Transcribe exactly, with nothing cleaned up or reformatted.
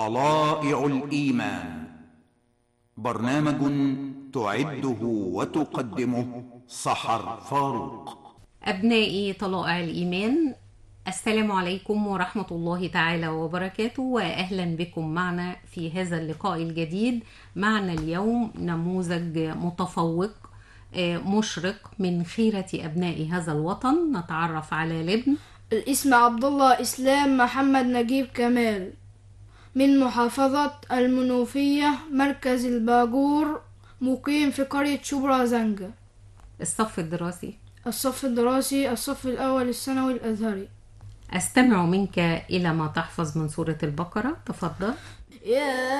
طلائع الإيمان، برنامج تعده وتقدمه سحر فاروق. أبنائي طلائع الإيمان، السلام عليكم ورحمة الله تعالى وبركاته، وأهلا بكم معنا في هذا اللقاء الجديد. معنا اليوم نموذج متفوق مشرق من خيرة أبناء هذا الوطن. نتعرف على الابن. الاسم عبد الله إسلام محمد نجيب كمال، من محافظة المنوفية، مركز الباجور، مقيم في قرية شبرا زنجة. الصف الدراسي الصف الدراسي الصف الأول الثانوي الأزهري. أستمع منك إلى ما تحفظ من سورة البقرة، تفضل. يا